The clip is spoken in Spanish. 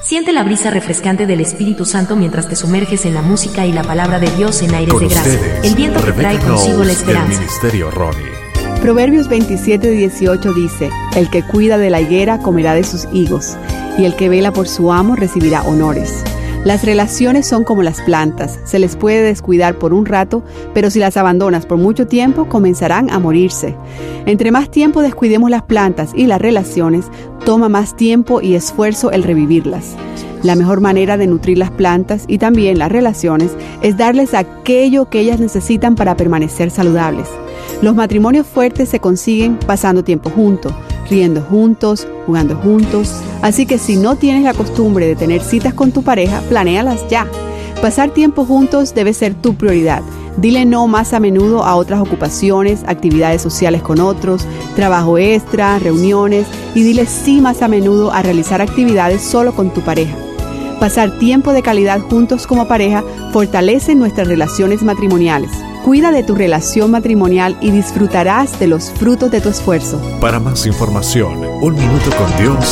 Siente la brisa refrescante del Espíritu Santo mientras te sumerges en la música y la palabra de Dios en aires Con de gracia. ustedes, El viento que Rebecca trae consigo la Knowles, esperanza. del Ministerio Ronnie. Proverbios 27:18 dice: el que cuida de la higuera comerá de sus higos, y el que vela por su amo recibirá honores. Las relaciones son como las plantas, se les puede descuidar por un rato, pero si las abandonas por mucho tiempo, comenzarán a morirse. Entre más tiempo descuidemos las plantas y las relaciones, toma más tiempo y esfuerzo el revivirlas. La mejor manera de nutrir las plantas y también las relaciones es darles aquello que ellas necesitan para permanecer saludables. Los matrimonios fuertes se consiguen pasando tiempo juntos, riendo juntos, jugando juntos. Así que si no tienes la costumbre de tener citas con tu pareja, planéalas ya. Pasar tiempo juntos debe ser tu prioridad. Dile no más a menudo a otras ocupaciones, actividades sociales con otros, trabajo extra, reuniones, y dile sí más a menudo a realizar actividades solo con tu pareja. Pasar tiempo de calidad juntos como pareja fortalece nuestras relaciones matrimoniales. Cuida de tu relación matrimonial y disfrutarás de los frutos de tu esfuerzo. Para más información, Un Minuto con Dios